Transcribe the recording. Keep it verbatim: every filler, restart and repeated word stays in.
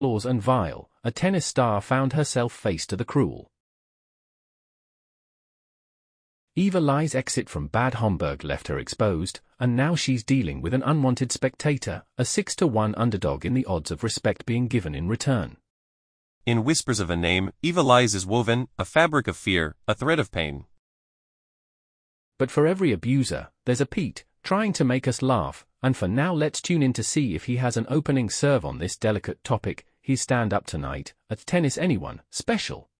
flaws and vile, a tennis star found herself face to the cruel Eva Lie's exit from Bad Homburg left her exposed, and now she's dealing with an unwanted spectator, a six to one underdog in the odds of respect being given in return. In Whispers of a Name, Eva Lies is woven, a fabric of fear, a thread of pain. But for every abuser, there's a Pete, trying to make us laugh, and for now let's tune in to see if he has an opening serve on this delicate topic. His stand-up tonight, at Tennis Anyone, special.